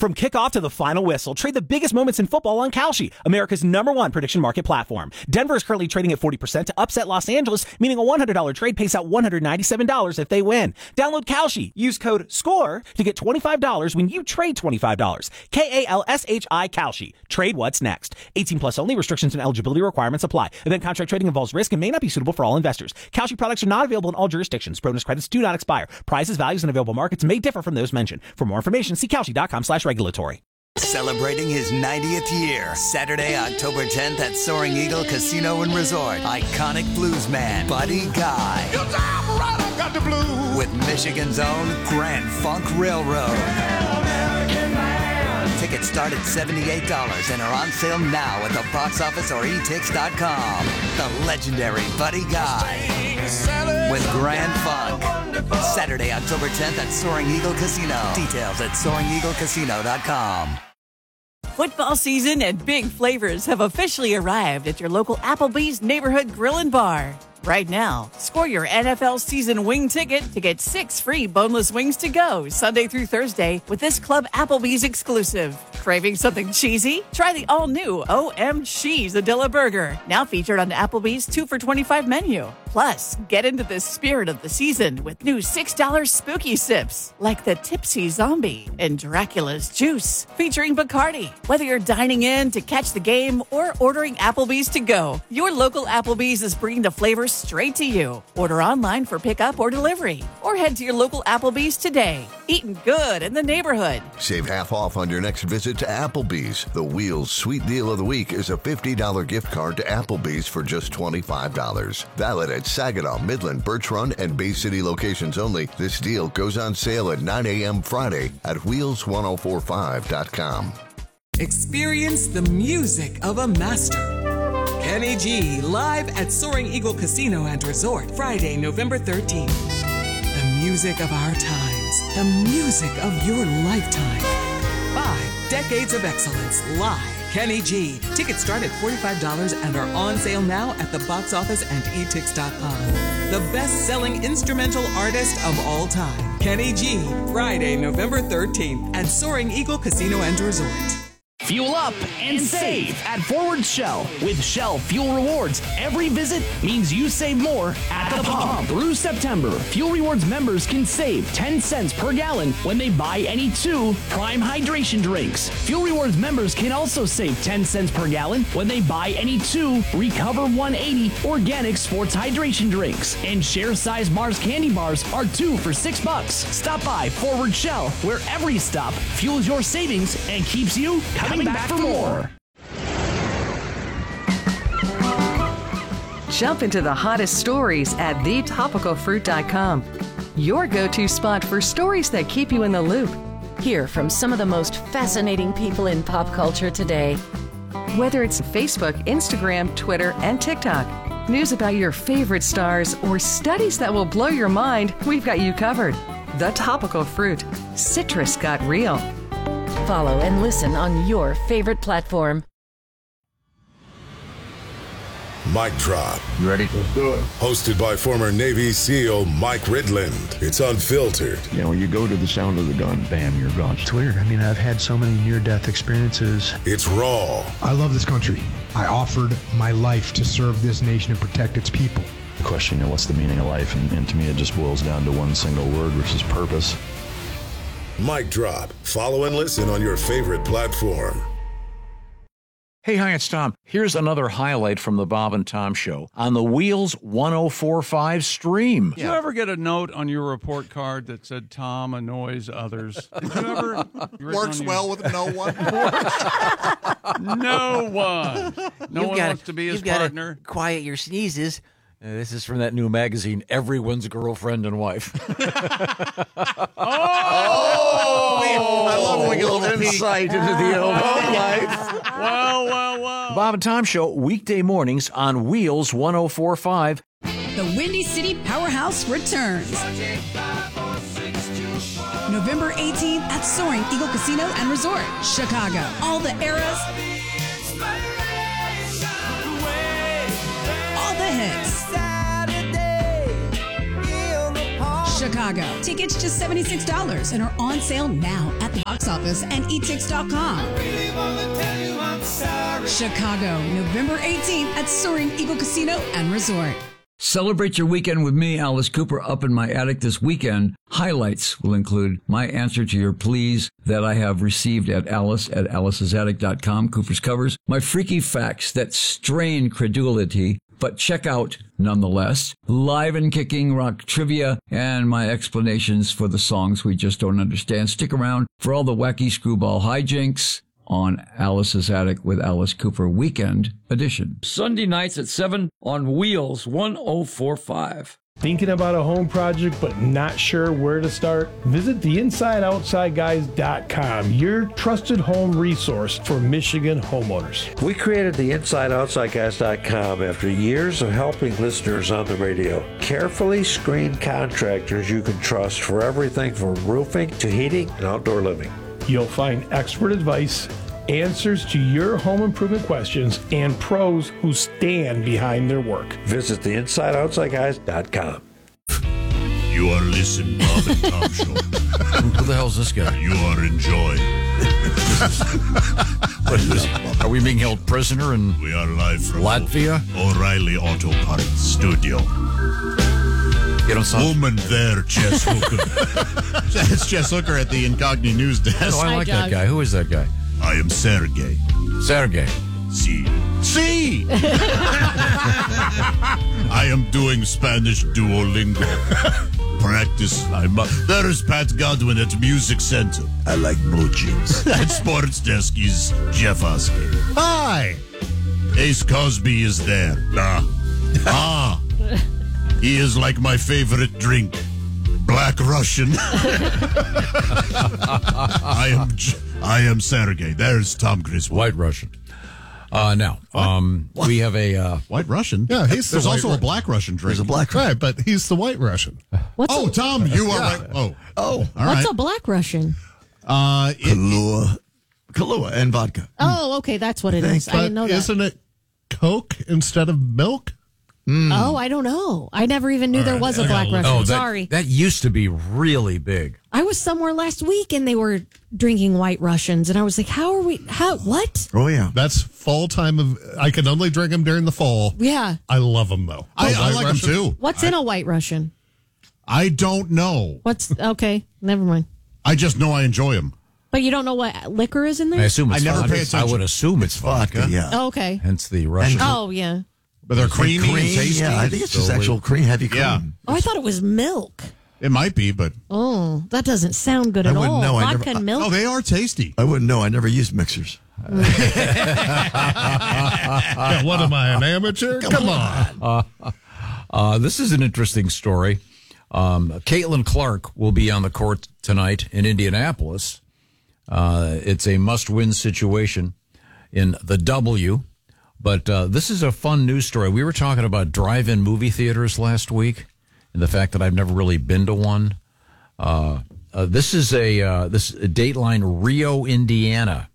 From kickoff to the final whistle, trade the biggest moments in football on Kalshi, America's #1 prediction market platform. Denver is currently trading at 40% to upset Los Angeles, meaning a $100 trade pays out $197 if they win. Download Kalshi. Use code SCORE to get $25 when you trade $25. KALSHI Kalshi. Trade what's next. 18 plus only. Restrictions and eligibility requirements apply. Event contract trading involves risk and may not be suitable for all investors. Kalshi products are not available in all jurisdictions. Bonus credits do not expire. Prices, values, and available markets may differ from those mentioned. For more information, see Kalshi.com/regulatory. Celebrating his 90th year, Saturday, October 10th at Soaring Eagle Casino and Resort. Iconic bluesman Buddy Guy. Your time right, I got the blues. With Michigan's own Grand Funk Railroad. Tickets start at $78 and are on sale now at the box office or etix.com. The legendary Buddy Guy with Grand Funk. Saturday, October 10th at Soaring Eagle Casino. Details at SoaringEagleCasino.com. Football season and big flavors have officially arrived at your local Applebee's Neighborhood Grill and Bar. Right now, score your NFL season wing ticket to get 6 free boneless wings to go Sunday through Thursday with this Club Applebee's exclusive. Craving something cheesy? Try the all-new OM-Cheeseadilla Burger, now featured on Applebee's 2 for $25 menu. Plus, get into the spirit of the season with new $6 spooky sips, like the Tipsy Zombie and Dracula's Juice, featuring Bacardi. Whether you're dining in to catch the game or ordering Applebee's to go, your local Applebee's is bringing the flavors straight to you. Order online for pickup or delivery, or head to your local Applebee's today. Eating good in the neighborhood. Save half off on your next visit to Applebee's. The Wheels Sweet Deal of the Week is a $50 gift card to Applebee's for just $25. Valid at Saginaw, Midland, Birch Run, and Bay City locations only. This deal goes on sale at 9 a.m. Friday at wheels1045.com. Experience the music of a master. Kenny G, live at Soaring Eagle Casino and Resort, Friday, November 13th. The music of our times, the music of your lifetime. 5 decades of excellence, live. Kenny G. Tickets start at $45 and are on sale now at the box office and etix.com. The best-selling instrumental artist of all time, Kenny G. Friday, November 13th at Soaring Eagle Casino and Resort. Fuel up and save at Forward Shell. With Shell Fuel Rewards, every visit means you save more at the pump. Through September, Fuel Rewards members can save 10 cents per gallon when they buy any 2 Prime Hydration drinks. Fuel Rewards members can also save 10 cents per gallon when they buy any 2 Recover 180 Organic Sports Hydration drinks. And Share Size Mars candy bars are 2 for $6. Stop by Forward Shell, where every stop fuels your savings and keeps you coming back for more. Jump into the hottest stories at thetopicalfruit.com. Your go-to spot for stories that keep you in the loop. Hear from some of the most fascinating people in pop culture today. Whether it's Facebook, Instagram, Twitter, and TikTok, news about your favorite stars, or studies that will blow your mind, we've got you covered. The Topical Fruit. Citrus got real. Follow and listen on your favorite platform. Mic Drop. You ready? Let's do it. Hosted by former Navy SEAL Mike Ridland. It's unfiltered. You know, when you go to the sound of the gun, bam, you're gone. It's weird. I mean, I've had so many near-death experiences. It's raw. I love this country. I offered my life to serve this nation and protect its people. The question, you know, what's the meaning of life? And to me, it just boils down to one single word, which is purpose. Mic Drop. Follow and listen on your favorite platform. Hey, hi, it's Tom. Here's another highlight from the Bob and Tom Show on the Wheels 1045 stream. Did you ever get a note on your report card that said Tom annoys others? Did you ever? Works well with no one. No one. No one wants to be his partner. Quiet your sneezes. This is from that new magazine, Everyone's Girlfriend and Wife. I love when we get a little insight into the old life. Well. The Bob and Tom Show, weekday mornings on Wheels 1045. The Windy City Powerhouse returns. November 18th at Soaring Eagle Casino and Resort, Chicago. All the eras. All the hits. Chicago. Tickets just $76 and are on sale now at the box office and etix.com. Chicago, November 18th at Soaring Eagle Casino and Resort. Celebrate your weekend with me, Alice Cooper, up in my attic this weekend. Highlights will include my answer to your pleas that I have received at alice@alicesattic.com, Cooper's Covers, my freaky facts that strain credulity, but check out nonetheless, live and kicking rock trivia, and my explanations for the songs we just don't understand. Stick around for all the wacky screwball hijinks on Alice's Attic with Alice Cooper Weekend Edition. Sunday nights at 7 on Wheels 1045. Thinking about a home project but not sure where to start? Visit the InsideOutsideGuys.com, your trusted home resource for Michigan homeowners. We created the InsideOutsideGuys.com after years of helping listeners on the radio. Carefully screened contractors you can trust for everything from roofing to heating and outdoor living. You'll find expert advice, answers to your home improvement questions, and pros who stand behind their work. Visit the InsideOutsideGuys.com. You are listening to Bob and Tom Show. Who the hell's this guy? You are enjoying. What is this? Are we being held prisoner in We are live from Latvia? O'Reilly Auto Parts Studio. You don't sound... Woman there, Jess Hooker. It's Jess Hooker at the Incognito News Desk. Oh, I like that guy. Who is that guy? I am Sergey. Sergey. See. I am doing Spanish Duolingo. Practice. There is Pat Godwin at Music Center. I like blue jeans. At Sports Desk is Jeff Oskey. Hi. Ace Cosby is there. He is like my favorite drink, Black Russian. I am Sergey. There's Tom Griswold. White Russian. Now, we have a... White Russian? Yeah, there's also a Black Russian drink. There's a Black Russian. Right, but he's the White Russian. Tom, you are right. Oh, all right. What's a Black Russian? Kahlua and vodka. Oh, okay, that's what it is. I didn't know that. Isn't it Coke instead of milk? Oh, I don't know. I never even knew there was a Black Russian. Oh, Sorry. That used to be really big. I was somewhere last week and they were drinking White Russians, and I was like, what? Oh, yeah. That's fall time of, I can only drink them during the fall. Yeah. I love them, though. I like them, too. What's in a White Russian? I don't know. Okay, never mind. I just know I enjoy them. But you don't know what liquor is in there? I assume it's never vodka. pay attention. I would assume it's vodka. Yeah. Oh, okay. Hence the Russian. Oh, yeah. But they're creamy and tasty. Yeah, I think it's just actual cream, heavy cream. Yeah. Oh, I thought it was milk. It might be, but... Oh, that doesn't sound good at all. Know. Vodka and milk? Oh, they are tasty. I wouldn't know. I never used mixers. What am I, an amateur? Come on. This is an interesting story. Caitlin Clark will be on the court tonight in Indianapolis. It's a must-win situation in the W. But this is a fun news story. We were talking about drive-in movie theaters last week and the fact that I've never really been to one. This is this Dateline Rio, Indiana.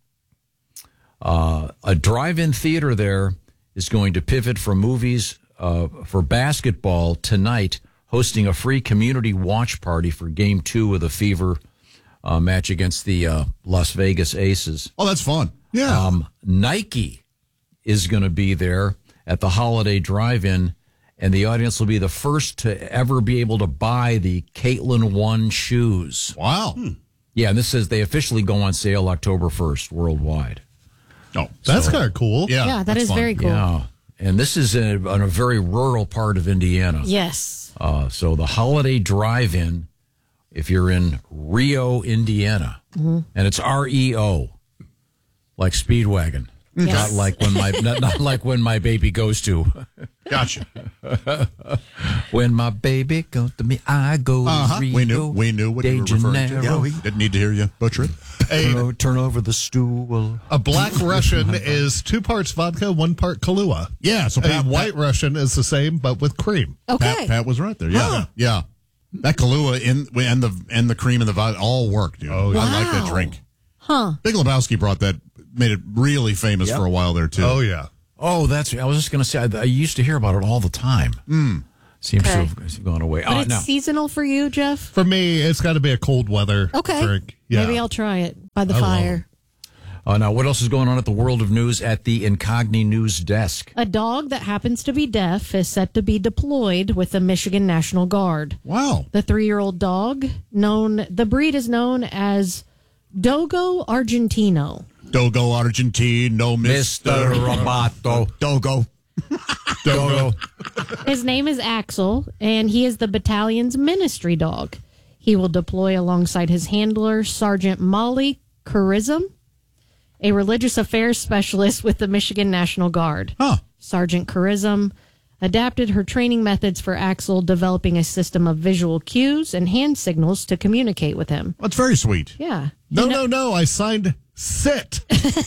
A drive-in theater there is going to pivot from movies for basketball tonight, hosting a free community watch party for Game 2 of the Fever match against the Las Vegas Aces. Oh, that's fun. Yeah. Nike is going to be there at the Holiday Drive-In, and the audience will be the first to ever be able to buy the Caitlin 1 shoes. Wow. Yeah, and this says they officially go on sale October 1st worldwide. Oh, That's kind of cool. Yeah, that is fun. very cool. Yeah, and this is in a very rural part of Indiana. Yes. So the Holiday Drive-In, if you're in Rio, Indiana, and it's REO, like Speedwagon. Yes. Not like when my baby goes to. Gotcha. When my baby goes to me, I go to Rio. We knew what you were referring to. Yeah, we didn't need to hear you butcher it. Turn over the stool. A Black Russian is 2 parts vodka, 1 part Kahlua. Yeah, so a White Russian is the same, but with cream. Okay. Pat was right there. Yeah, yeah. That Kahlua and the cream and the vodka all work, dude. Oh, yeah. I like that drink. Huh. Big Lebowski made it really famous for a while there too. Oh yeah. Oh, I was just going to say, I used to hear about it all the time. Seems to have gone away. But it's seasonal for you, Jeff? For me, it's got to be a cold weather Okay. drink. Yeah. Maybe I'll try it by the I fire. Now, what else is going on at the World of News at the Incogni News desk? A dog that happens to be deaf is set to be deployed with the Michigan National Guard. Wow. The 3-year-old dog, the breed is known as Dogo Argentino. Dogo Argentino, Mr. Roboto. Dogo. Dogo. His name is Axel, and he is the battalion's ministry dog. He will deploy alongside his handler, Sergeant Molly Charism, a religious affairs specialist with the Michigan National Guard. Sergeant Charism adapted her training methods for Axel, developing a system of visual cues and hand signals to communicate with him. That's very sweet. Yeah. No. I signed sit.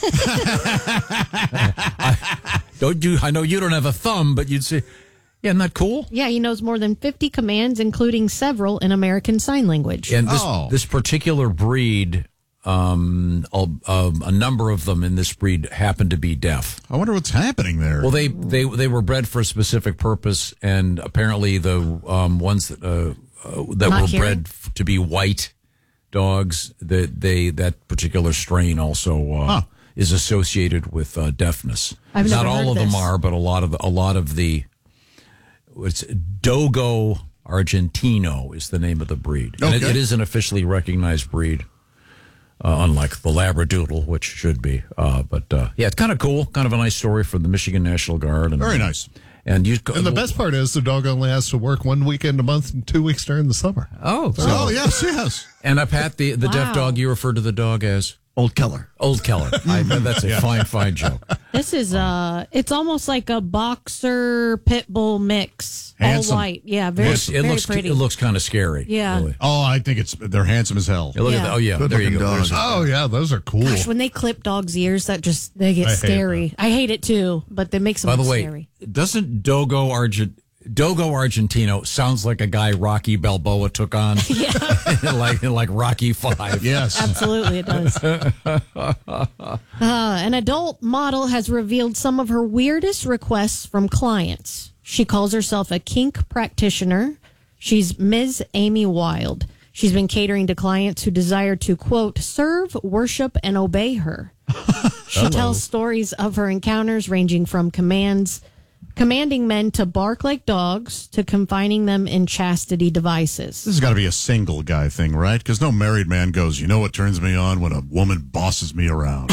I know you don't have a thumb, but you'd say, yeah, isn't that cool? Yeah, he knows more than 50 commands, including several in American Sign Language. And this particular breed, a number of them in this breed happen to be deaf. I wonder what's happening there. Well, they were bred for a specific purpose, and apparently the ones that were bred to be white dogs, that particular strain also is associated with deafness. I've Not never all heard of them this. are, but a lot of the. It's Dogo Argentino is the name of the breed. And Okay. it is an officially recognized breed, unlike the Labradoodle, which should be. But it's kind of cool, kind of a nice story for the Michigan National Guard. And, Very nice. And the best part is the dog only has to work 1 weekend a month and 2 weeks during the summer. Oh, yes. And Pat, the deaf dog, you referred to the dog as? Old Keller. Old Keller. That's a fine joke. This is it's almost like a boxer pit bull mix, Handsome. all white. Yeah, very pretty. It looks kind of scary. Yeah. Really. Oh, I think they're handsome as hell. Look at that. Oh yeah, there you go. Dogs. Oh, yeah, those are cool. Gosh, when they clip dogs' ears, they get I hate scary. I hate it too, but that makes them By the way, scary. doesn't Dogo Argentino sounds like a guy Rocky Balboa took on? Yeah. in like Rocky V. Yes. Absolutely, it does. An adult model has revealed some of her weirdest requests from clients. She calls herself a kink practitioner. She's Ms. Amy Wild. She's been catering to clients who desire to, quote, serve, worship, and obey her. She tells stories of her encounters ranging from commanding men to bark like dogs to confining them in chastity devices. This has got to be a single guy thing, right? Because no married man goes, you know what turns me on? When a woman bosses me around.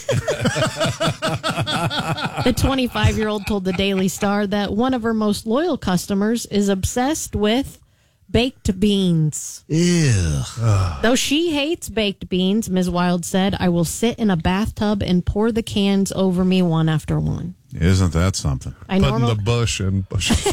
The 25-year-old told the Daily Star that one of her most loyal customers is obsessed with baked beans. Ew. Though she hates baked beans, Ms. Wild said, I will sit in a bathtub and pour the cans over me one after one. Isn't that something? I Put in normal- the bush and bushes.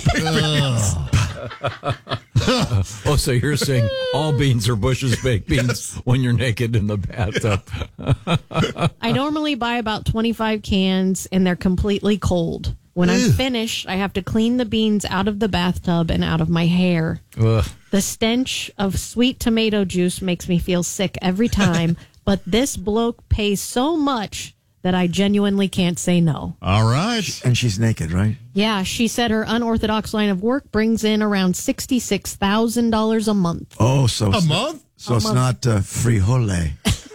Oh, so you're saying all beans are Bush's baked beans when you're naked in the bathtub? I normally buy about 25 cans, and they're completely cold. When I'm finished, I have to clean the beans out of the bathtub and out of my hair. Ugh. The stench of sweet tomato juice makes me feel sick every time, but this bloke pays so much that I genuinely can't say no. All right. And she's naked, right? Yeah, she said her unorthodox line of work brings in around $66,000 a month. Oh, so A month? So it's not frijole.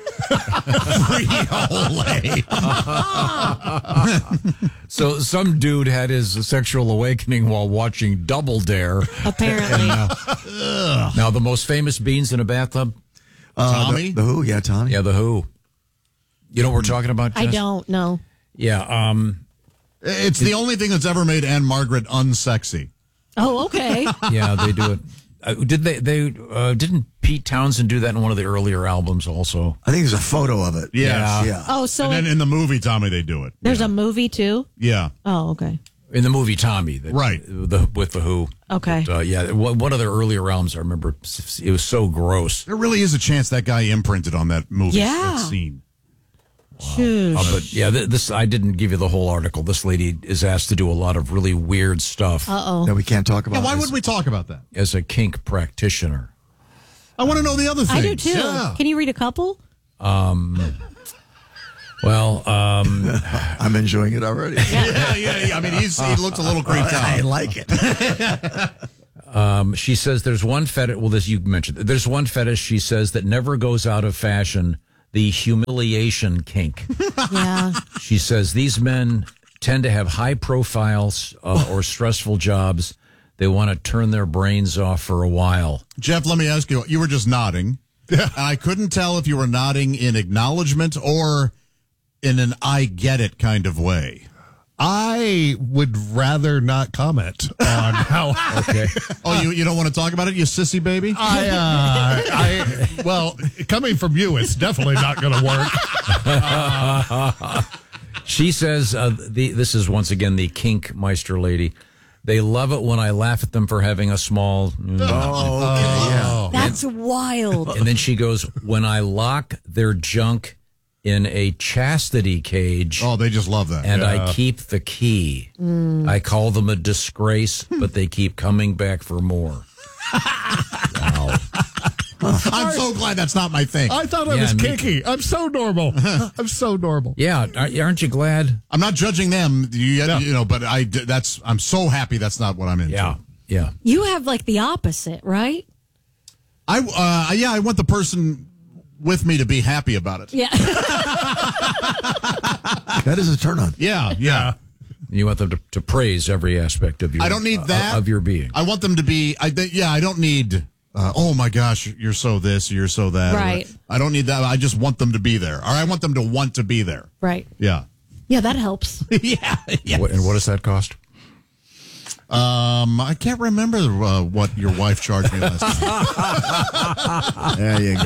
So some dude had his sexual awakening while watching Double Dare. Apparently. Now, the most famous beans in a bathtub? Tommy? The Who, yeah, Tommy. Yeah, The Who. You know what we're talking about, Jess? I don't know. Yeah. It's the only thing that's ever made Anne Margaret unsexy. Oh, okay. Yeah, they do it. Didn't Pete Townsend do that in one of the earlier albums also? I think there's a photo of it. Yes. Yeah. Oh, so And then in the movie, Tommy, they do it. there's a movie too? Yeah. Oh, okay. In the movie Tommy. Right. With The Who. Okay. But, yeah, one of their earlier albums, I remember, it was so gross. There really is a chance that guy imprinted on that movie, Yeah. that scene. But yeah, this I didn't give you the whole article. This lady is asked to do a lot of really weird stuff Uh-oh. That we can't talk about. Yeah, why would we talk about that? as a kink practitioner. I want to know the other things. I do too. Yeah. Can you read a couple? Well, I'm enjoying it already. Yeah. I mean, he looks a little creeped out. I like it. She says there's one fetish. Well, this you mentioned. There's one fetish, she says, that never goes out of fashion: the humiliation kink. Yeah. She says these men tend to have high profiles or stressful jobs. They want to turn their brains off for a while. Jeff, let me ask you. You were just nodding. Yeah. And I couldn't tell if you were nodding in acknowledgement or in an I get it kind of way. I would rather not comment on how. Okay. Oh, you don't want to talk about it, you sissy baby? Well, coming from you, it's definitely not going to work. She says, this is once again the kink meister lady. They love it when I laugh at them for having a small. That's wild. And then she goes, when I lock their junk in a chastity cage. Oh, they just love that. And I keep the key. I call them a disgrace, but they keep coming back for more. Wow. I'm so glad that's not my thing. I thought I was kinky. I'm so normal. I'm so normal. Yeah, aren't you glad? I'm not judging them, you know, but I'm so happy that's not what I'm into. Yeah. You have like the opposite, right? I want the person with me to be happy about it. Yeah. That is a turn on. Yeah. You want them to praise every aspect of your. I don't need that of your being. I want them to be. I don't need. Oh my gosh, you're so this, you're so that. Right. I don't need that. I just want them to be there, or I want them to want to be there. Right. Yeah. Yeah, that helps. Yeah. Yes. And what does that cost? I can't remember what your wife charged me last time. There you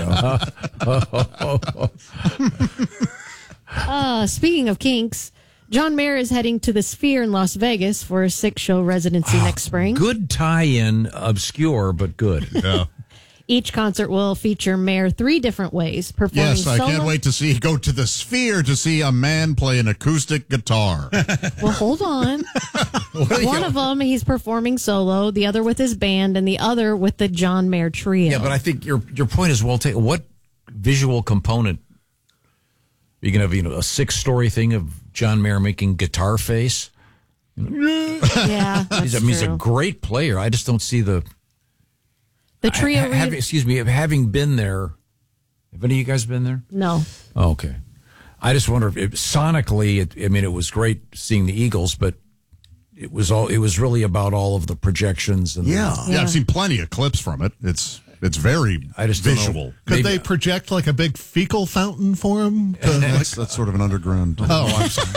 go. Speaking of kinks, John Mayer is heading to the Sphere in Las Vegas for a 6-show residency next spring. Good tie-in, obscure, but good. Yeah. Each concert will feature Mayer 3 different ways. Performing Yes, I solo. can't wait to go to the Sphere to see a man play an acoustic guitar. Well, hold on. One of them, he's performing solo, the other with his band, and the other with the John Mayer Trio. Yeah, but I think your point is well taken. What visual component? You can have a 6-story thing of John Mayer making guitar face. Yeah, that's he's a true. great player. I just don't see the trio. Having been there. Have any of you guys been there? No. Oh, okay. I just wonder if sonically. It was great seeing the Eagles, but it was really about all of the projections and I've seen plenty of clips from it. It's very visual. Could they project like a big fecal fountain for him? That's sort of an underground. Oh, I'm sorry.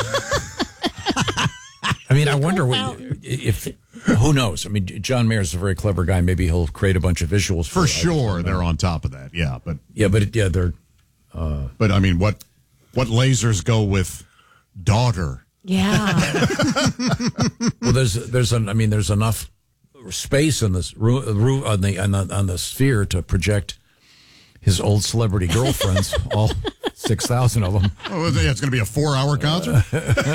I wonder if who knows? John Mayer's a very clever guy. Maybe he'll create a bunch of visuals For sure, they're on top of that. Yeah, but they're. But what lasers go with daughter? Yeah. Well, there's enough space in this room on the Sphere to project his old celebrity girlfriends, all 6,000 of them. Oh, it's going to be a 4-hour concert.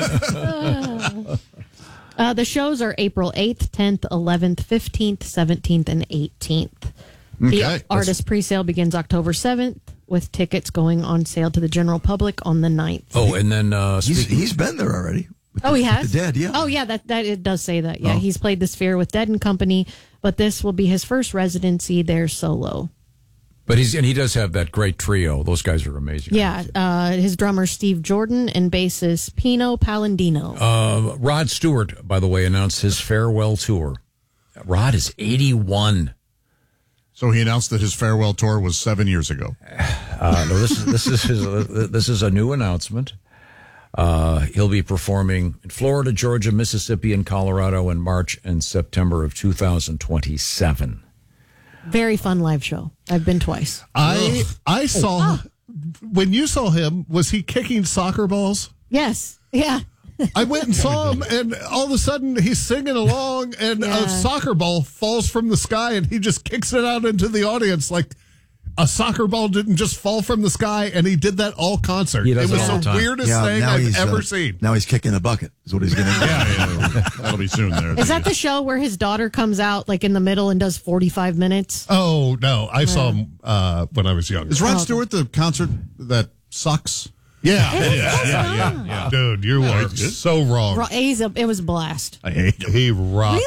The shows are April 8th, 10th, 11th, 15th, 17th, and 18th. The artist presale begins October 7th, with tickets going on sale to the general public on the 9th. Oh, and then he's been there already. Oh, he has? The Dead, yeah. Oh, yeah, that it does say that. Yeah, he's played the Sphere with Dead and Company, but this will be his first residency there solo. But he does have that great trio. Those guys are amazing. Yeah, his drummer Steve Jordan and bassist Pino Palladino. Rod Stewart, by the way, announced his farewell tour. Rod is 81. So he announced that his farewell tour was 7 years ago. No, this is a new announcement. He'll be performing in Florida, Georgia, Mississippi, and Colorado in March and September of 2027. Very fun live show. I've been twice. I saw when you saw him. Was he kicking soccer balls? Yes. Yeah. I went and saw him, and all of a sudden he's singing along, and a soccer ball falls from the sky, and he just kicks it out into the audience like a soccer ball didn't just fall from the sky, and he did that all concert. It was the weirdest thing I've ever seen. Now he's kicking the bucket, is what he's going to do. Yeah, that'll be soon there. Is that the show where his daughter comes out like in the middle and does 45 minutes? Oh, no. I saw him when I was younger. Is Rod Stewart the concert that sucks? Yeah, it is. Yeah. Dude, you were so wrong. It was a blast. I hate him. He rocked Really? it.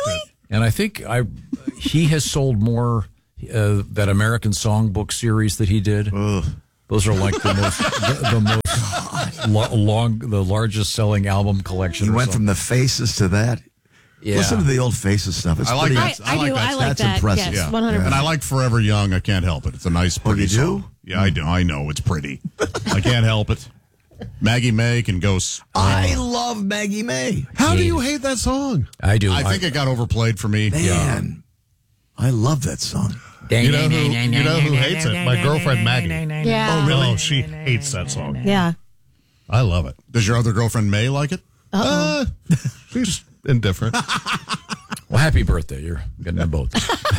And I think he has sold more that American Songbook series that he did. Ugh. Those are like the largest selling album collection. He went from the Faces to that. Yeah. Listen to the old Faces stuff. It's I like pretty, that. I like that. That's impressive. Yes, Yeah. 100%. And I like Forever Young. I can't help it. It's a nice, pretty you do? song. Yeah, I do. I know. It's pretty. I can't help it. Maggie May can go. I love Maggie May. How do you hate that song? I do. I think it got overplayed for me. Man, I love that song. You know who hates it? My girlfriend Maggie. Yeah. Oh, really? Oh, she hates that song. Yeah. I love it. Does your other girlfriend May like it? She's indifferent. Well, happy birthday. You're getting them both.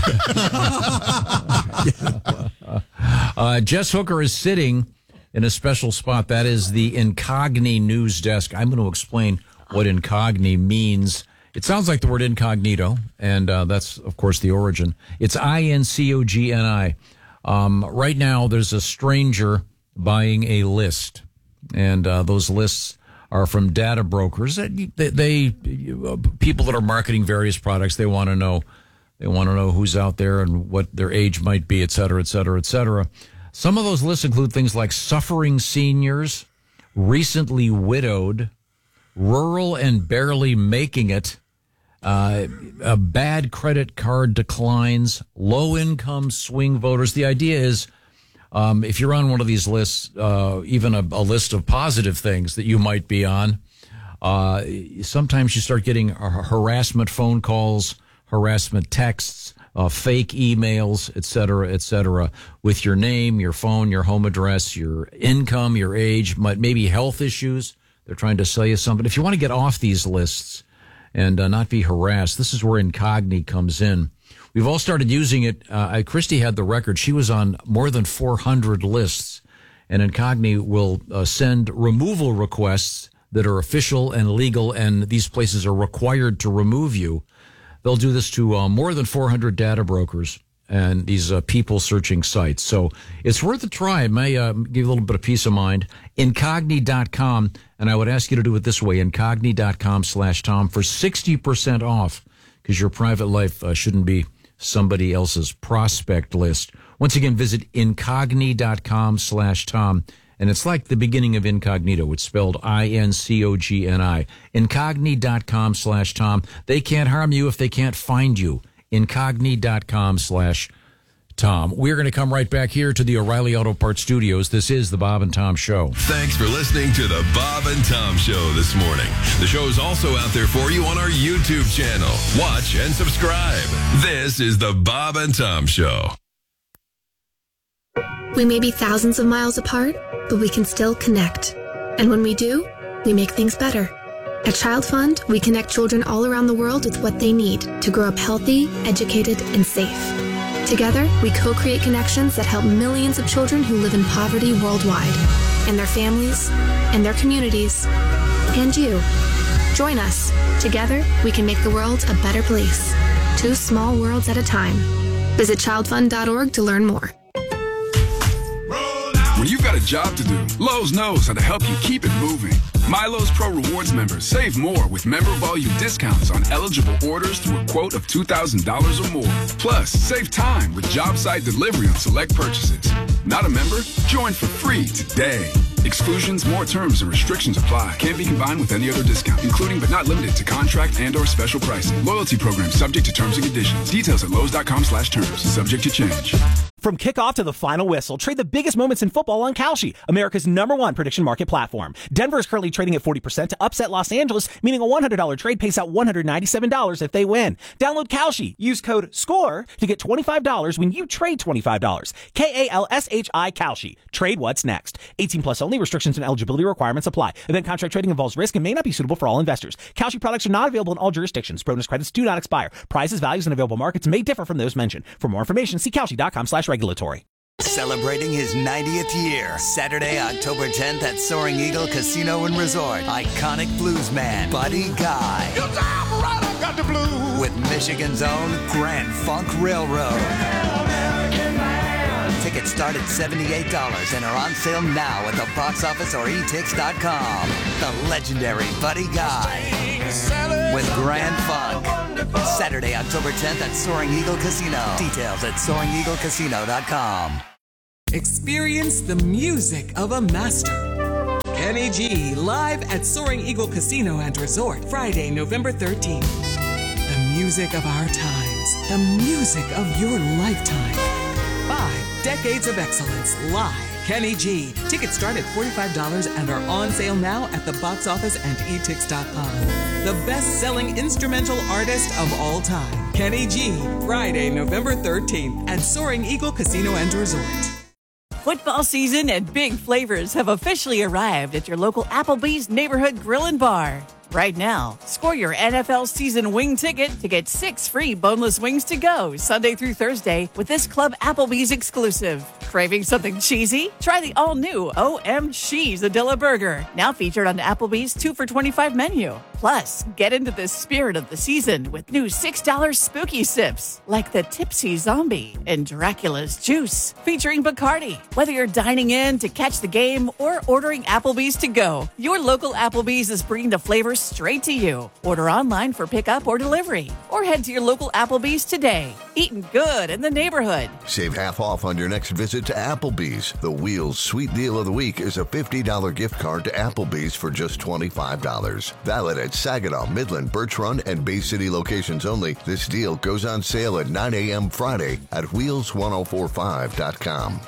Jess Hooker is sitting in a special spot. That is the Incogni news desk. I'm going to explain what Incogni means. It sounds like the word incognito, and that's, of course, the origin. It's INCOGNI. Right now, there's a stranger buying a list, and those lists are from data brokers. They people that are marketing various products. They want to know who's out there and what their age might be, et cetera, et cetera, et cetera. Some of those lists include things like suffering seniors, recently widowed, rural and barely making it, a bad credit card declines, low-income swing voters. The idea is, if you're on one of these lists, even a list of positive things that you might be on, sometimes you start getting harassment phone calls, harassment texts, fake emails, et cetera, with your name, your phone, your home address, your income, your age, maybe health issues. They're trying to sell you something. If you want to get off these lists and not be harassed, this is where Incogni comes in. We've all started using it. Christy had the record. She was on more than 400 lists, and Incogni will send removal requests that are official and legal, and these places are required to remove you. They'll do this to more than 400 data brokers and these people searching sites. So it's worth a try. It may give you a little bit of peace of mind. Incogni.com, and I would ask you to do it this way, incogni.com/Tom for 60% off, because your private life shouldn't be somebody else's prospect list. Once again, visit incogni.com/Tom. And it's like the beginning of incognito. It's spelled INCOGNI. Incogni.com/Tom. They can't harm you if they can't find you. Incogni.com/Tom. We're going to come right back here to the O'Reilly Auto Parts Studios. This is the Bob and Tom Show. Thanks for listening to the Bob and Tom Show this morning. The show is also out there for you on our YouTube channel. Watch and subscribe. This is the Bob and Tom Show. We may be thousands of miles apart, but we can still connect. And when we do, we make things better. At Child Fund, we connect children all around the world with what they need to grow up healthy, educated, and safe. Together, we co-create connections that help millions of children who live in poverty worldwide, and their families, and their communities, and you. Join us. Together, we can make the world a better place. 2 small worlds at a time. Visit childfund.org to learn more. When you've got a job to do, Lowe's knows how to help you keep it moving. MyLowe's Pro Rewards members save more with member volume discounts on eligible orders through a quote of $2,000 or more. Plus, save time with job site delivery on select purchases. Not a member? Join for free today. Exclusions, more terms, and restrictions apply. Can't be combined with any other discount, including but not limited to contract and/or special pricing. Loyalty program subject to terms and conditions. Details at Lowe's.com/terms. Subject to change. From kickoff to the final whistle, trade the biggest moments in football on Kalshi, America's #1 prediction market platform. Denver is currently trading at 40% to upset Los Angeles, meaning a $100 trade pays out $197 if they win. Download Kalshi. Use code SCORE to get $25 when you trade $25. KALSHI Kalshi. Trade what's next. 18 plus only. Restrictions and eligibility requirements apply. Event contract trading involves risk and may not be suitable for all investors. Kalshi products are not available in all jurisdictions. Bonus credits do not expire. Prices, values, and available markets may differ from those mentioned. For more information, see Kalshi.com/regulatory. Celebrating his 90th year, Saturday, October 10th at Soaring Eagle Casino and Resort. Iconic bluesman Buddy Guy. Got the blues. With Michigan's own Grand Funk Railroad. Tickets start at $78 and are on sale now at the box office or etix.com. The legendary Buddy Guy with Grand Funk. Saturday, October 10th at Soaring Eagle Casino. Details at SoaringEagleCasino.com. Experience the music of a master. Kenny G live at Soaring Eagle Casino and Resort, Friday, November 13th. The music of our times. The music of your lifetime. 5 decades of excellence live. Kenny G. Tickets start at $45 and are on sale now at the box office and etix.com. The best-selling instrumental artist of all time. Kenny G. Friday, November 13th at Soaring Eagle Casino and Resort. Football season and big flavors have officially arrived at your local Applebee's Neighborhood Grill and Bar. Right now, score your NFL season wing ticket to get 6 free boneless wings to go Sunday through Thursday with this Club Applebee's exclusive. Craving something cheesy? Try the all-new O.M. Cheeseadilla Burger, now featured on Applebee's 2 for $25 menu. Plus, get into the spirit of the season with new $6 spooky sips, like the Tipsy Zombie and Dracula's Juice, featuring Bacardi. Whether you're dining in to catch the game or ordering Applebee's to go, your local Applebee's is bringing the flavors straight to you. Order online for pickup or delivery, or head to your local Applebee's today. Eating good in the neighborhood. Save half off on your next visit to Applebee's. The Wheels Sweet Deal of the Week is a $50 gift card to Applebee's for just $25. Valid at Saginaw, Midland, Birch Run, and Bay City locations only. This deal goes on sale at 9 a.m. Friday at wheels1045.com.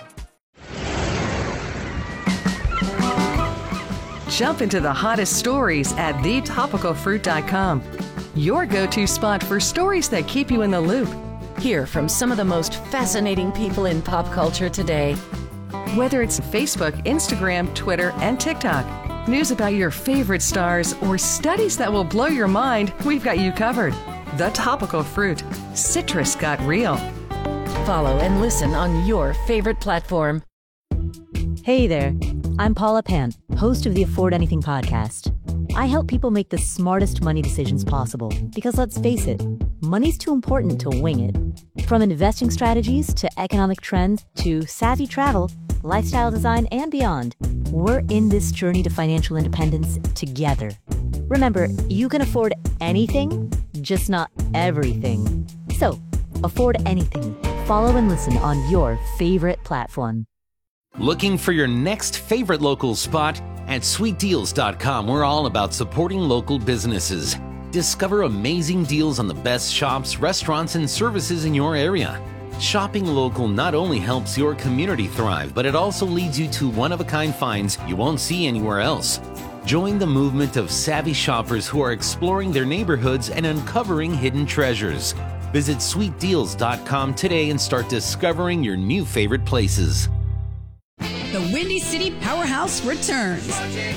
Jump into the hottest stories at thetopicalfruit.com. Your go-to spot for stories that keep you in the loop. Hear from some of the most fascinating people in pop culture today. Whether it's Facebook, Instagram, Twitter, and TikTok, news about your favorite stars, or studies that will blow your mind, we've got you covered. The Topical Fruit. Citrus got real. Follow and listen on your favorite platform. Hey there, I'm Paula Pant, host of the Afford Anything podcast. I help people make the smartest money decisions possible because, let's face it, money's too important to wing it. From investing strategies to economic trends to savvy travel, lifestyle design, and beyond, we're in this journey to financial independence together. Remember, you can afford anything, just not everything. So, afford anything. Follow and listen on your favorite platform. Looking for your next favorite local spot? At sweetdeals.com, we're all about supporting local businesses. Discover amazing deals on the best shops, restaurants, and services in your area. Shopping local not only helps your community thrive, but it also leads you to one-of-a-kind finds you won't see anywhere else. Join the movement of savvy shoppers who are exploring their neighborhoods and uncovering hidden treasures. Visit sweetdeals.com today and start discovering your new favorite places. The Windy City Powerhouse returns.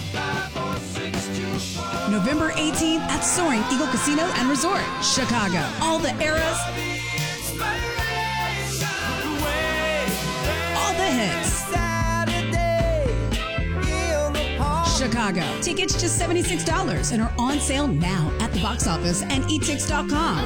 November 18th at Soaring Eagle Casino and Resort, Chicago. All the eras, all the hits. Chicago. Tickets just $76 and are on sale now at the box office and etix.com.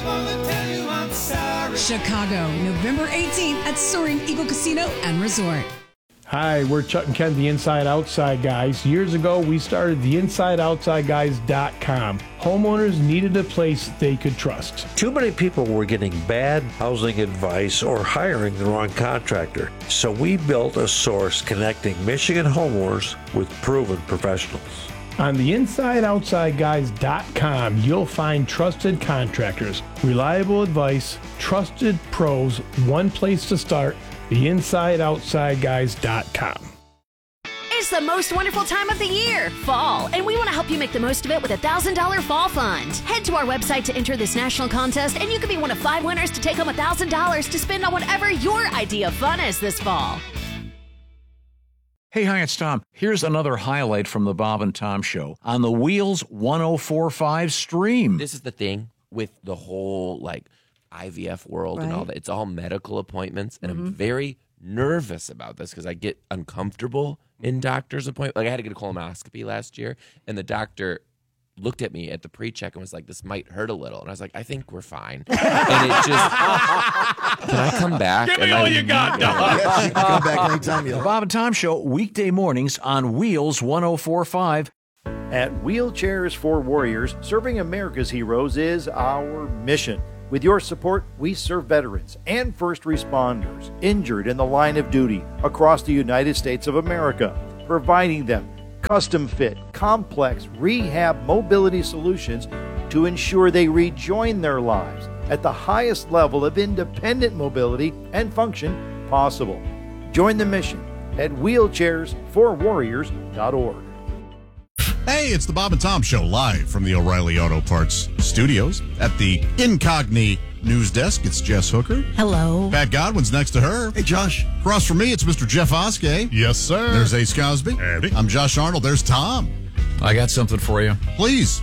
Chicago, November 18th at Soaring Eagle Casino and Resort. Hi, we're Chuck and Ken, the Inside Outside Guys. Years ago, we started the InsideOutsideGuys.com. Homeowners needed a place they could trust. Too many people were getting bad housing advice or hiring the wrong contractor. So we built a source connecting Michigan homeowners with proven professionals. On the InsideOutsideGuys.com, you'll find trusted contractors, reliable advice, trusted pros, one place to start, the InsideOutsideGuys.com. It's the most wonderful time of the year, fall, and we want to help you make the most of it with a $1,000 fall fund. Head to our website to enter this national contest, and you could be one of 5 winners to take home $1,000 to spend on whatever your idea of fun is this fall. Hey, hi, it's Tom. Here's another highlight from the Bob and Tom Show on the Wheels 1045 stream. This is the thing with the whole, IVF world and all that. It's all medical appointments, and I'm very nervous about this because I get uncomfortable in doctor's appointments. I had to get a colonoscopy last year, and the doctor looked at me at the pre-check and was like, this might hurt a little. And I was like, I think we're fine. And it just, can I come back? Give me all you got, dog. Yes, you can come back anytime you The like. Bob and Tom Show, weekday mornings on Wheels 1045. At Wheelchairs for Warriors, serving America's heroes is our mission. With your support, we serve veterans and first responders injured in the line of duty across the United States of America, providing them custom-fit, complex rehab mobility solutions to ensure they rejoin their lives at the highest level of independent mobility and function possible. Join the mission at wheelchairsforwarriors.org. Hey, it's the Bob and Tom Show live from the O'Reilly Auto Parts studios at the Incogni news desk. It's Jess Hooker. Hello. Pat Godwin's next to her. Hey, Josh. Across from me, it's Mr. Jeff Oskey. Yes, sir. There's Ace Cosby. Andy. I'm Josh Arnold. There's Tom. I got something for you. Please.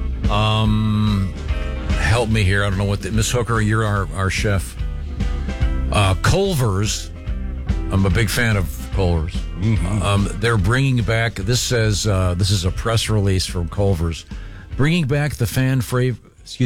Help me here. I don't know what Miss Hooker, you're our chef. Culver's. I'm a big fan of Culver's. Mm-hmm. They're bringing back, this says, this is a press release from Culver's, bringing back the fan favorite,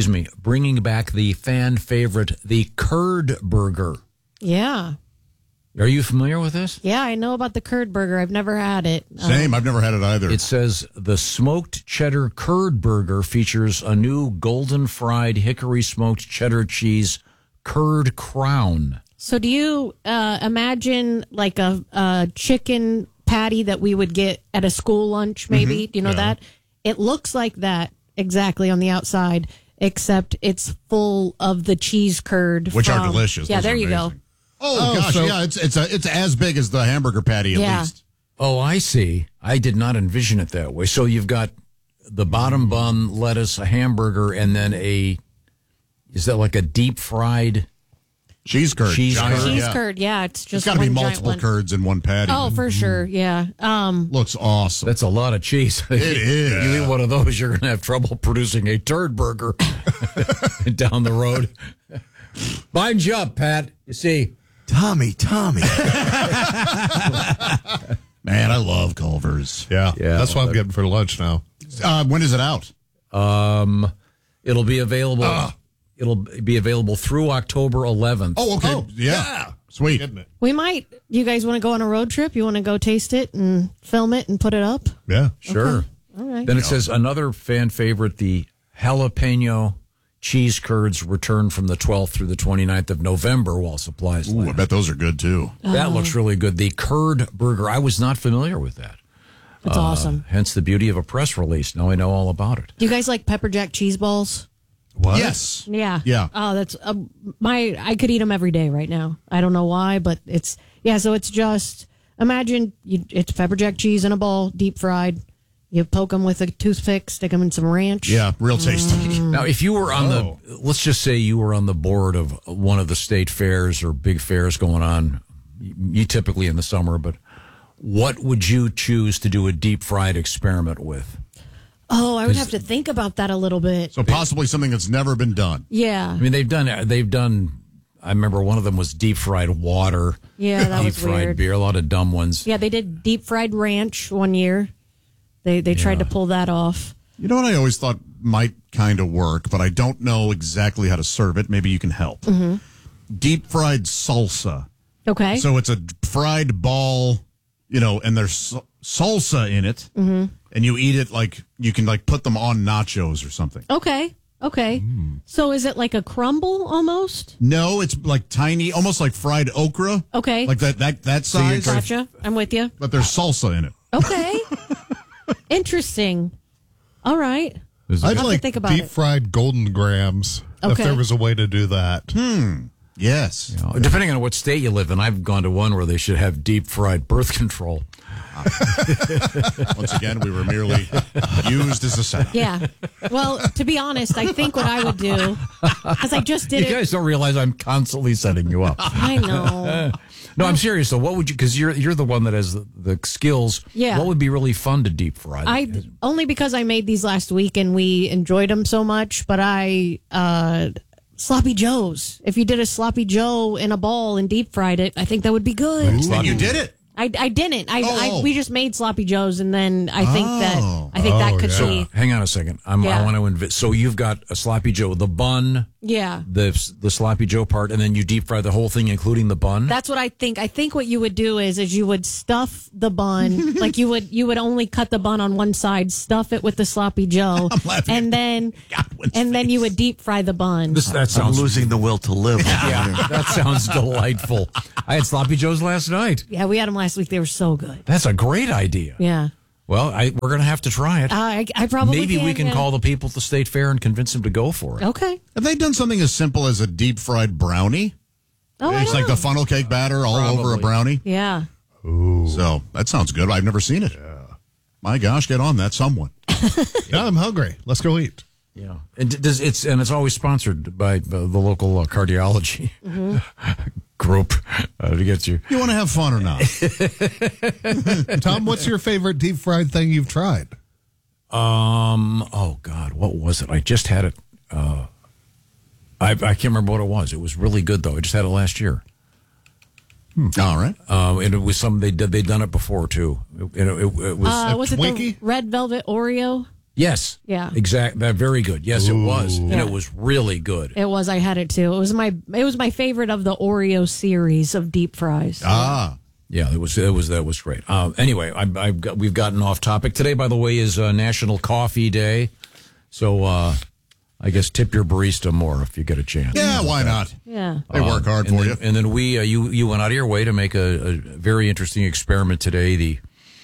the curd burger. Yeah. Are you familiar with this? Yeah, I know about the curd burger. I've never had it. Same. I've never had it either. It says the smoked cheddar curd burger features a new golden fried hickory smoked cheddar cheese curd crown. So do you imagine like a chicken patty that we would get at a school lunch, maybe? Mm-hmm. Do you know that? It looks like that exactly on the outside, except it's full of the cheese curd. Which are delicious. Yeah, Those there are you amazing. go. Oh gosh, so, yeah, it's as big as the hamburger patty at least. Oh, I see. I did not envision it that way. So you've got the bottom bun, lettuce, a hamburger, and then is that like a deep fried cheese curd? Cheese curd, yeah. It's just it's got to be one multiple giant curds in one patty. Oh, for sure, yeah. Looks awesome. That's a lot of cheese. It is. You eat one of those, you're going to have trouble producing a turd burger down the road. Bind you up, Pat. You see. Tommy. Man, I love Culver's. Yeah, that's what I'm getting for lunch now. When is it out? It'll be available. It'll be available through October 11th. Oh, okay. Yeah. Sweet. We might. You guys want to go on a road trip? You want to go taste it and film it and put it up? Yeah. Sure. Okay. All right. Then it says another fan favorite, the jalapeno cheese curds return from the 12th through the 29th of November while supplies last. I bet those are good too. That looks really good. The curd burger, I was not familiar with that. That's awesome. Hence the beauty of a press release. Now I know all about it. Do you guys like pepper jack cheese balls? What? Yes. Yeah. Yeah. Oh, that's I could eat them every day right now. I don't know why, but so it's just, imagine it's pepper jack cheese in a ball, deep fried. You poke them with a toothpick, stick them in some ranch. Yeah, real tasty. Now, if you were on let's just say you were on the board of one of the state fairs or big fairs going on, you typically in the summer, but what would you choose to do a deep fried experiment with? Oh, I would have to think about that a little bit. So possibly something that's never been done. Yeah. I mean, they've done, I remember one of them was deep fried water. Yeah, that was deep fried weird. beer, a lot of dumb ones. Yeah, they did deep fried ranch one year. They tried to pull that off. You know what I always thought might kind of work, but I don't know exactly how to serve it. Maybe you can help. Mm-hmm. Deep fried salsa. Okay. So it's a fried ball, and there's salsa in it, mm-hmm. and you eat it like you can put them on nachos or something. Okay. So is it like a crumble almost? No, it's like tiny, almost like fried okra. Okay. Like that size. Gotcha. I'm with you. But there's salsa in it. Okay. Interesting. All right. I'd have like to think about deep it. fried golden grams if Okay. there was a way to do that. Yes. Depending on what state you live in, I've gone to one where they should have deep fried birth control. Once again, we were merely used as a setup. Yeah. Well, to be honest, I think what I would do, because I just did You guys don't realize I'm constantly setting you up. I know. No, I'm serious though. What would you? Because you're the one that has the skills. Yeah. What would be really fun to deep fry? Only because I made these last week and we enjoyed them so much, but sloppy joes. If you did a sloppy joe in a ball and deep fried it, I think that would be good. And you did it. I didn't. We just made sloppy joes, and then I think that could be. Hang on a second. I want to so you've got a sloppy joe, the bun, the sloppy joe part, and then you deep fry the whole thing, including the bun. That's what I think. I think what you would do is you would stuff the bun, like you would only cut the bun on one side, stuff it with the sloppy joe, and then you would deep fry the bun. I'm losing the will to live. Yeah, that sounds delightful. I had sloppy joes last night. Yeah, we had them last week. They were so good. That's a great idea. Yeah. Well, we're going to have to try it. I probably maybe we can call the people at the State Fair and convince them to go for it. Okay. Have they done something as simple as a deep fried brownie? Oh, it's like the funnel cake batter all over a brownie. Yeah. Ooh. So that sounds good. I've never seen it. Yeah. My gosh, get on that, someone. Now I'm hungry. Let's go eat. Yeah, and it's always sponsored by the local cardiology group to get you. You want to have fun or not? Tom, what's your favorite deep fried thing you've tried? Oh God, what was it? I just had it. I can't remember what it was. It was really good though. I just had it last year. All right. And it was something they'd done it before too. It was it the red velvet Oreo? Yes. Yeah. Exactly. Very good. Yes, it was, and it was really good. It was. I had it too. It was my favorite of the Oreo series of deep fries. Ah. Yeah, that was great. Anyway, we've gotten off topic. Today, by the way, is National Coffee Day, so I guess tip your barista more if you get a chance. Yeah, why not? Yeah, they work hard for you. And then you went out of your way to make a very interesting experiment today. The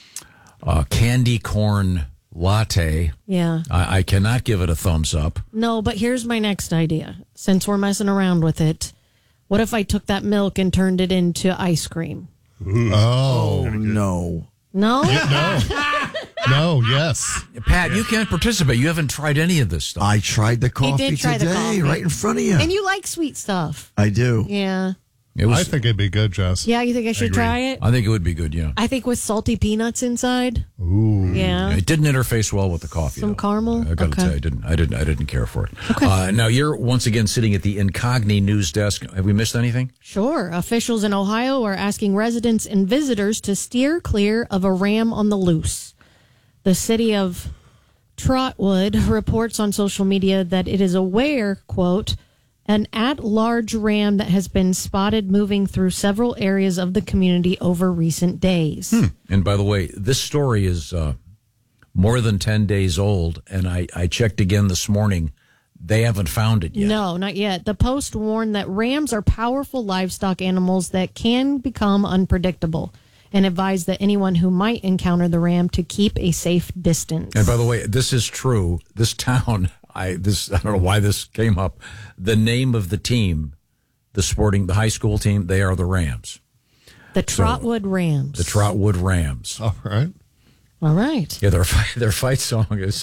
candy corn latte. Yeah. I cannot give it a thumbs up. No, but here's my next idea. Since we're messing around with it, what if I took that milk and turned it into ice cream? Oh, no. No? No. No, yes. Pat, you can't participate. You haven't tried any of this stuff. I tried the coffee He did try today, the coffee. right in front of you. And you like sweet stuff. I do. Yeah. I think it'd be good, Jess. Yeah, you think I should try it? I think it would be good, yeah. I think with salty peanuts inside. Ooh. Yeah. It didn't interface well with the coffee. Some caramel? I got to tell you, I didn't care for it. Okay. Now, you're once again sitting at the Incogni news desk. Have we missed anything? Sure. Officials in Ohio are asking residents and visitors to steer clear of a ram on the loose. The city of Trotwood reports on social media that it is aware, quote, an at-large ram that has been spotted moving through several areas of the community over recent days. And by the way, this story is more than 10 days old, and I checked again this morning. They haven't found it yet. No, not yet. The Post warned that rams are powerful livestock animals that can become unpredictable, and advised that anyone who might encounter the ram to keep a safe distance. And by the way, this is true. This town, I don't know why this came up. The name of the team, the high school team, they are the Rams. The Trotwood Rams. The Trotwood Rams. All right. All right. Yeah, their fight song is.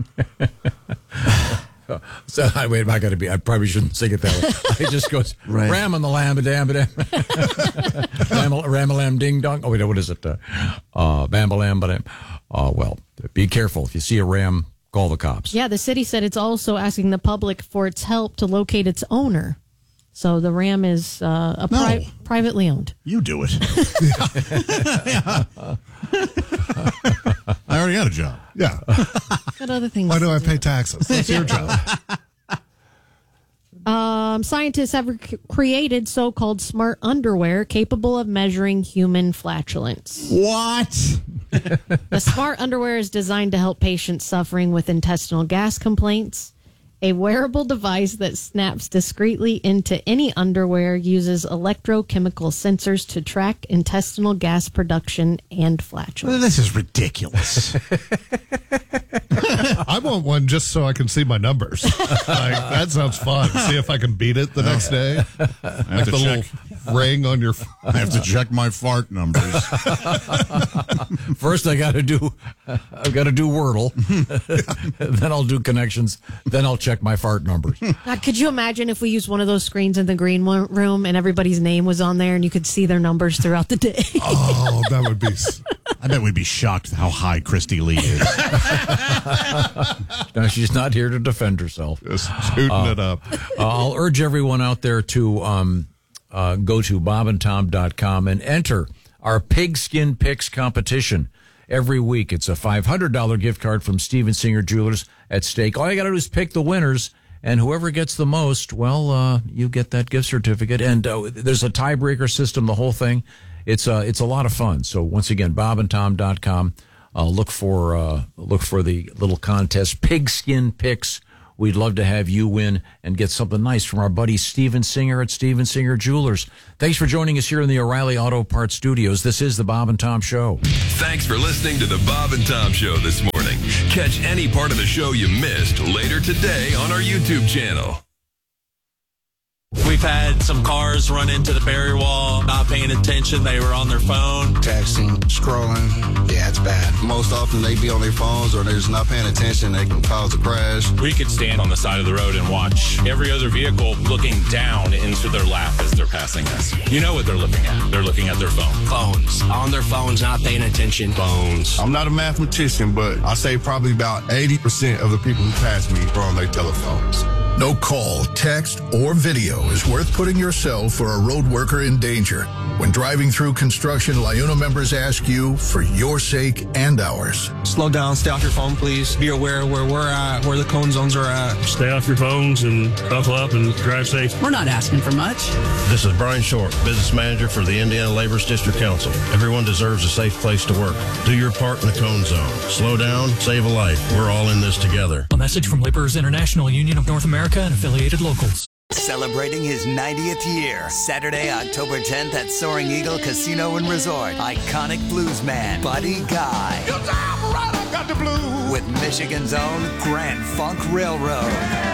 So I probably shouldn't sing it that way. It just goes ram on the lamb a dam ram a lam ding dong. Oh wait, what is it? Bam a lam ba dam. Well, be careful if you see a ram. Call the cops. Yeah, the city said it's also asking the public for its help to locate its owner. So the ram is privately owned. You do it. I already got a job. Yeah. Got other things. Why do I pay taxes? That's your job. Scientists have created so-called smart underwear capable of measuring human flatulence. What? The smart underwear is designed to help patients suffering with intestinal gas complaints. A wearable device that snaps discreetly into any underwear uses electrochemical sensors to track intestinal gas production and flatulence. This is ridiculous. I want one just so I can see my numbers. That sounds fun. See if I can beat it the next day. Like the little ring on your. I have to check my fart numbers. First, I've got to do Wordle. Then I'll do connections. Then I'll check my fart numbers. God, could you imagine if we used one of those screens in the green room and everybody's name was on there and you could see their numbers throughout the day? Oh, that would be. I bet we'd be shocked how high Christy Lee is. No, she's not here to defend herself. Just shooting it up. I'll urge everyone out there to go to bobandtom.com and enter our Pigskin Picks competition. Every week, it's a $500 gift card from Steven Singer Jewelers at stake. All you got to do is pick the winners, and whoever gets the most, well, you get that gift certificate. And there's a tiebreaker system, the whole thing. It's a lot of fun. So once again, bobandtom.com. Look for the little contest, Pigskin Picks. We'd love to have you win and get something nice from our buddy Steven Singer at Steven Singer Jewelers. Thanks for joining us here in the O'Reilly Auto Parts Studios. This is the Bob and Tom Show. Thanks for listening to the Bob and Tom Show this morning. Catch any part of the show you missed later today on our YouTube channel. We've had some cars run into the barrier wall, not paying attention. They were on their phone. Texting, scrolling. Yeah, it's bad. Most often they be on their phones or they're just not paying attention. They can cause a crash. We could stand on the side of the road and watch every other vehicle looking down into their lap as they're passing us. You know what they're looking at. They're looking at their phone. Phones. On their phones, not paying attention. Phones. I'm not a mathematician, but I say probably about 80% of the people who pass me are on their telephones. No call, text, or video is worth putting yourself or a road worker in danger. When driving through construction, LIUNA members ask you for your sake and ours. Slow down, stay off your phone, please. Be aware where we're at, where the cone zones are at. Stay off your phones and buckle up and drive safe. We're not asking for much. This is Brian Short, Business Manager for the Indiana Laborers District Council. Everyone deserves a safe place to work. Do your part in the cone zone. Slow down, save a life. We're all in this together. A message from Laborers International Union of North America and affiliated locals. Celebrating his 90th year, Saturday, October 10th at Soaring Eagle Casino and Resort. Iconic blues man, Buddy Guy. Got the blues. With Michigan's own Grand Funk Railroad.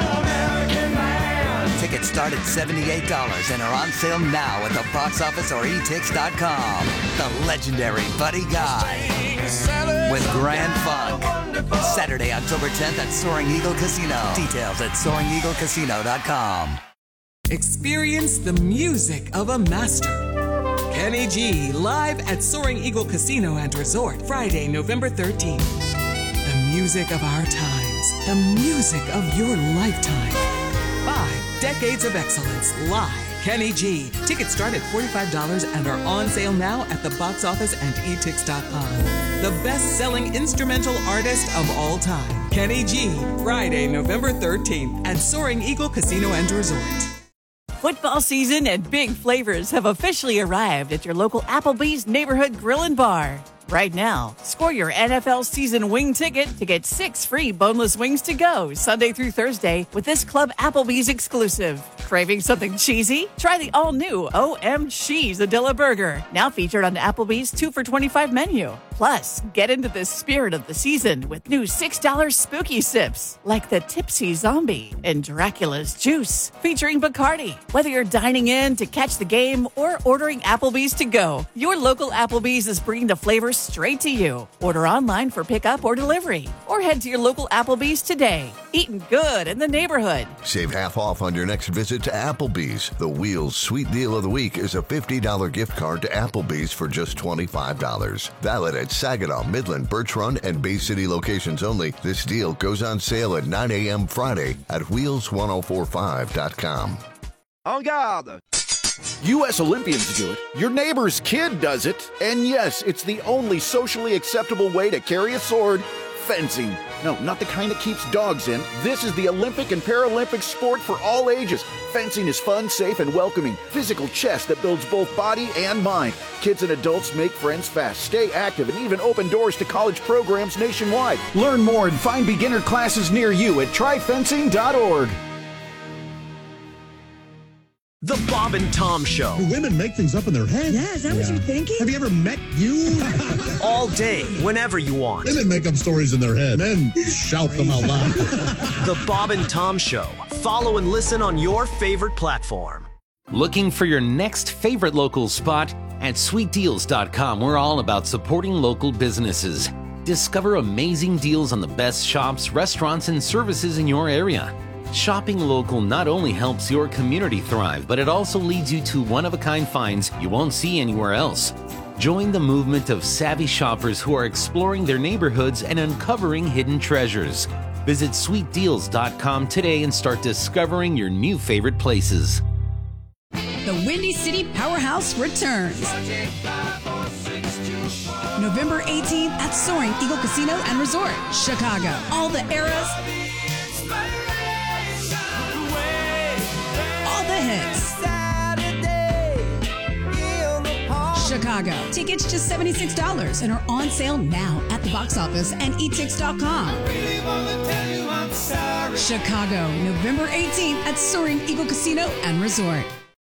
Tickets start at $78 and are on sale now at the box office or etix.com. The legendary Buddy Guy with Grand Funk. Saturday, October 10th at Soaring Eagle Casino. Details at SoaringEagleCasino.com. Experience the music of a master. Kenny G live at Soaring Eagle Casino and Resort, Friday, November 13th. The music of our times. The music of your lifetime. 5 decades of excellence live. Kenny G. Tickets start at $45 and are on sale now at the box office and etix.com. The best-selling instrumental artist of all time. Kenny G. Friday, November 13th at Soaring Eagle Casino and Resort. Football season and big flavors have officially arrived at your local Applebee's Neighborhood Grill and Bar. Right now, score your NFL season wing ticket to get 6 free boneless wings to go Sunday through Thursday with this Club Applebee's exclusive. Craving something cheesy? Try the all-new O.M. Cheeseadilla Burger, now featured on Applebee's 2 for $25 menu. Plus, get into the spirit of the season with new $6 spooky sips like the Tipsy Zombie and Dracula's Juice, featuring Bacardi. Whether you're dining in to catch the game or ordering Applebee's to go, your local Applebee's is bringing the flavors straight to you. Order online for pickup or delivery, or head to your local Applebee's today. Eating good in the neighborhood. Save half off on your next visit to Applebee's. The Wheels Sweet Deal of the Week is a $50 gift card to Applebee's for just $25. Valid at Saginaw, Midland, Birch Run, and Bay City locations only. This deal goes on sale at 9 a.m. Friday at wheels1045.com. En garde! U.S. Olympians do it. Your neighbor's kid does it. And yes, it's the only socially acceptable way to carry a sword. Fencing. No, not the kind that keeps dogs in. This is the Olympic and Paralympic sport for all ages. Fencing is fun, safe, and welcoming. Physical chess that builds both body and mind. Kids and adults make friends fast, stay active, and even open doors to college programs nationwide. Learn more and find beginner classes near you at tryfencing.org. The Bob and Tom Show. Do women make things up in their head? Yeah, is that what you're thinking? Have you ever met you? All day, whenever you want. Women make up stories in their head. Men shout them out loud. The Bob and Tom Show. Follow and listen on your favorite platform. Looking for your next favorite local spot? At sweetdeals.com, we're all about supporting local businesses. Discover amazing deals on the best shops, restaurants, and services in your area. Shopping local not only helps your community thrive, but it also leads you to one-of-a-kind finds you won't see anywhere else. Join the movement of savvy shoppers who are exploring their neighborhoods and uncovering hidden treasures. Visit sweetdeals.com today and start discovering your new favorite places. The Windy City Powerhouse returns. November 18th at Soaring Eagle Casino and Resort, Chicago. All the eras, all the hits. Chicago. Tickets just $76 and are on sale now at the box office and etix.com. Chicago, November 18th at Soaring Eagle Casino and Resort.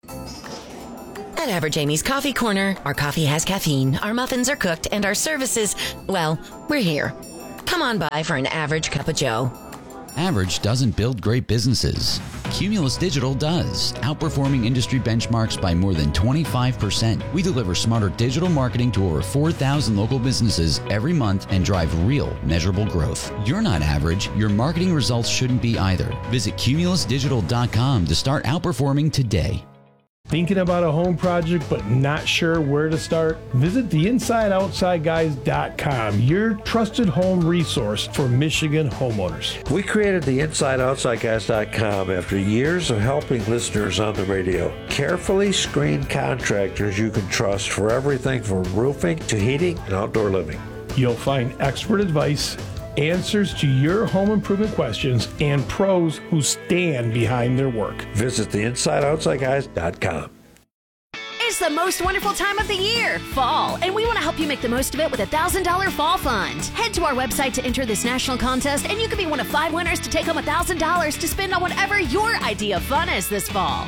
At Average Amy's Coffee Corner, our coffee has caffeine, our muffins are cooked, and our services, well, we're here. Come on by for an average cup of joe. Average doesn't build great businesses. Cumulus Digital does, outperforming industry benchmarks by more than 25%. We deliver smarter digital marketing to over 4,000 local businesses every month and drive real, measurable growth. You're not average. Your marketing results shouldn't be either. Visit cumulusdigital.com to start outperforming today. Thinking about a home project but not sure where to start? Visit theinsideoutsideguys.com, your trusted home resource for Michigan homeowners. We created the InsideOutsideGuys.com after years of helping listeners on the radio. Carefully screened contractors you can trust for everything from roofing to heating and outdoor living. You'll find expert advice, answers to your home improvement questions, and pros who stand behind their work. Visit theinsideoutsideguys.com. It's the most wonderful time of the year, fall, and we want to help you make the most of it with a $1,000 fall fund. Head to our website to enter this national contest, and you could be one of 5 winners to take home $1,000 to spend on whatever your idea of fun is this fall.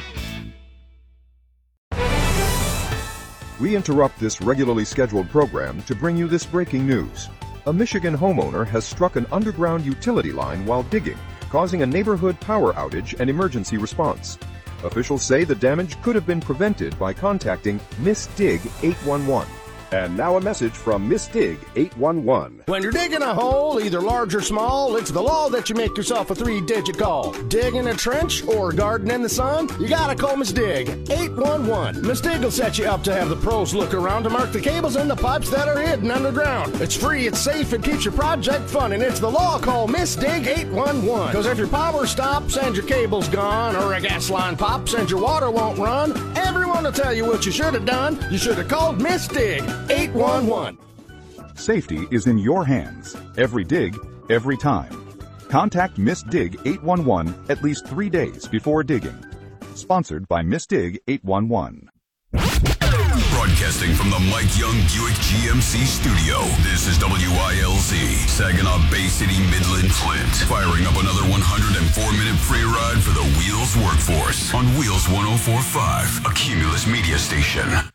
We interrupt this regularly scheduled program to bring you this breaking news. A Michigan homeowner has struck an underground utility line while digging, causing a neighborhood power outage and emergency response. Officials say the damage could have been prevented by contacting Miss Dig 811. And now a message from Miss Dig 811. When you're digging a hole, either large or small, it's the law that you make yourself a 3-digit call. Digging a trench or garden in the sun, you gotta call Miss Dig 811. Miss Dig will set you up to have the pros look around to mark the cables and the pipes that are hidden underground. It's free, it's safe, it keeps your project fun, and it's the law. Call Miss Dig 811. Because if your power stops and your cable's gone, or a gas line pops and your water won't run, everyone will tell you what you should have done. You should have called Miss Dig 811. Safety is in your hands. Every dig, every time. Contact Miss Dig 811 at least 3 days before digging. Sponsored by Miss Dig 811. Broadcasting from the Mike Young Buick GMC studio, this is WILZ, Saginaw Bay City, Midland, Flint. Firing up another 104-minute free ride for the Wheels workforce on Wheels 104.5, a Cumulus media station.